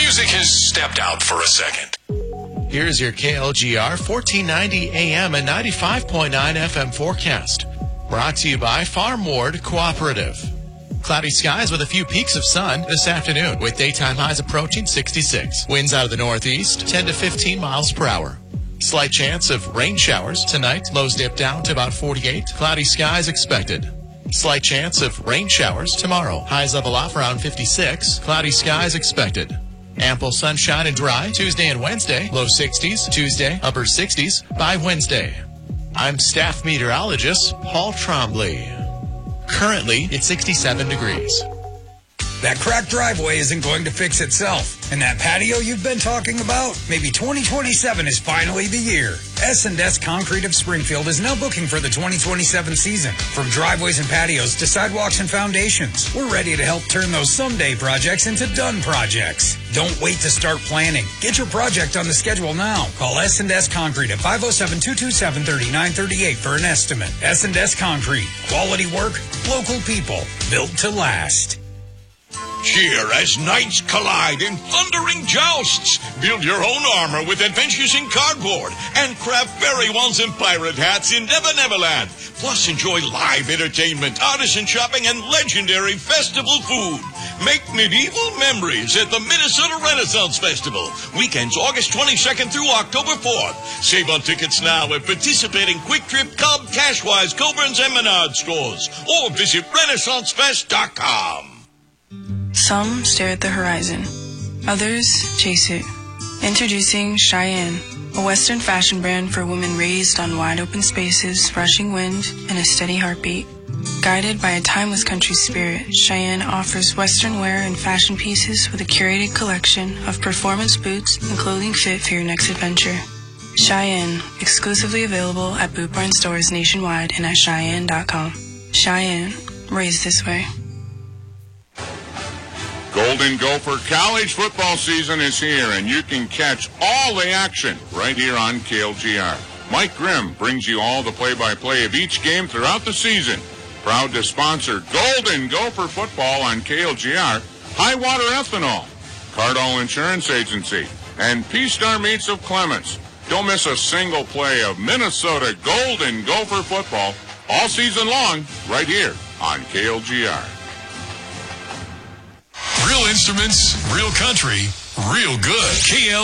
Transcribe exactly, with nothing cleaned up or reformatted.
music has stepped out for a second. Here's your K L G R fourteen ninety A M and ninety-five point nine F M forecast. Brought to you by Farm Ward Cooperative. Cloudy skies with a few peaks of sun this afternoon, with daytime highs approaching sixty-six. Winds out of the northeast, ten to fifteen miles per hour. Slight chance of rain showers tonight. Lows dip down to about forty-eight. Cloudy skies expected. Slight chance of rain showers tomorrow. Highs level off around fifty-six. Cloudy skies expected. Ample sunshine and dry Tuesday and Wednesday. Low sixties. Tuesday, upper sixties by Wednesday. I'm staff meteorologist Paul Trombley. Currently, it's sixty-seven degrees. That cracked driveway isn't going to fix itself. And that patio you've been talking about? Maybe twenty twenty-seven is finally the year. S and S Concrete of Springfield is now booking for the twenty twenty-seven season. From driveways and patios to sidewalks and foundations, we're ready to help turn those someday projects into done projects. Don't wait to start planning. Get your project on the schedule now. Call S and S Concrete at five oh seven, two two seven, three nine three eight for an estimate. S and S Concrete. Quality work, local people. Built to last. Cheer as knights collide in thundering jousts. Build your own armor with Adventures in Cardboard and craft fairy wands and pirate hats in Never Neverland. Plus, enjoy live entertainment, artisan shopping, and legendary festival food. Make medieval memories at the Minnesota Renaissance Festival. Weekends August twenty-second through October fourth. Save on tickets now at participating Quick Trip, Cub, Cashwise, Coburn's, and Menard stores. Or visit Renaissance Fest dot com. Some stare at the horizon. Others chase it. Introducing Cheyenne, a Western fashion brand for women raised on wide open spaces, rushing wind, and a steady heartbeat. Guided by a timeless country spirit, Cheyenne offers Western wear and fashion pieces with a curated collection of performance boots and clothing fit for your next adventure. Cheyenne, exclusively available at Boot Barn stores nationwide and at Cheyenne dot com. Cheyenne, raised this way. Golden Gopher college football season is here, and you can catch all the action right here on K L G R. Mike Grimm brings you all the play-by-play of each game throughout the season. Proud to sponsor Golden Gopher football on K L G R, Highwater Ethanol, Cardall Insurance Agency, and P-Star Meats of Clements. Don't miss a single play of Minnesota Golden Gopher football all season long right here on K L G R. Real instruments, real country, real good. K L